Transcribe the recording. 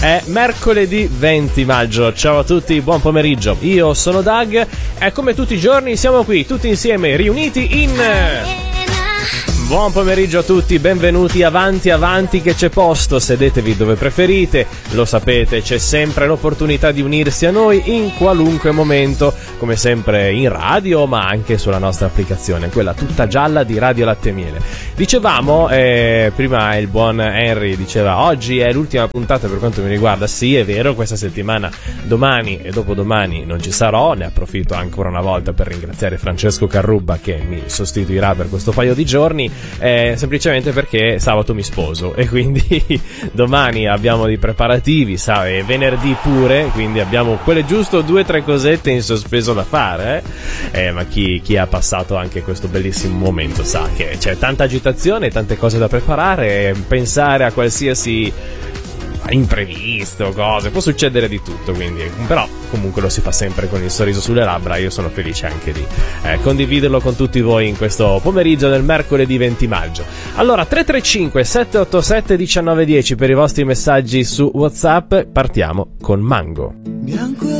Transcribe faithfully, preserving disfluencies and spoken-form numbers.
È mercoledì venti maggio, ciao a tutti, buon pomeriggio, io sono Doug e come tutti i giorni siamo qui tutti insieme riuniti in... Buon pomeriggio a tutti, benvenuti, avanti avanti che c'è posto, sedetevi dove preferite, lo sapete, c'è sempre l'opportunità di unirsi a noi in qualunque momento, come sempre in radio ma anche sulla nostra applicazione, quella tutta gialla di Radio Latte e Miele. Dicevamo, eh, prima il buon Henry diceva oggi è l'ultima puntata per quanto mi riguarda, sì è vero, questa settimana, domani e dopodomani non ci sarò, ne approfitto ancora una volta per ringraziare Francesco Carrubba che mi sostituirà per questo paio di giorni. Eh, semplicemente perché sabato mi sposo e quindi domani abbiamo dei preparativi, sa, e venerdì pure, quindi abbiamo quelle giusto due o tre cosette in sospeso da fare, eh? Eh, ma chi, chi ha passato anche questo bellissimo momento sa che c'è tanta agitazione, tante cose da preparare, pensare a qualsiasi imprevisto, cose, può succedere di tutto, quindi però comunque lo si fa sempre con il sorriso sulle labbra. Io sono felice anche di eh, condividerlo con tutti voi in questo pomeriggio del mercoledì venti maggio. Allora tre tre cinque sette otto sette uno nove uno zero per i vostri messaggi su WhatsApp. Partiamo con Mango. Bianco